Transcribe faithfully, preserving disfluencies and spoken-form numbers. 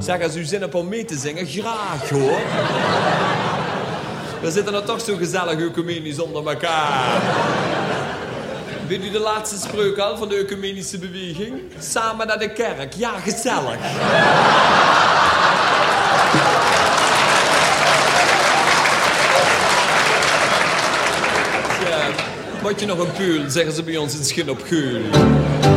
Zeg, als u zin hebt om mee te zingen, graag hoor. We zitten er toch zo gezellig ecumenisch onder elkaar. Weet u de laatste spreuk al van de ecumenische beweging? Samen naar de kerk, ja, gezellig. Ja, moet je nog een peul, zeggen ze bij ons in Schin op Geul.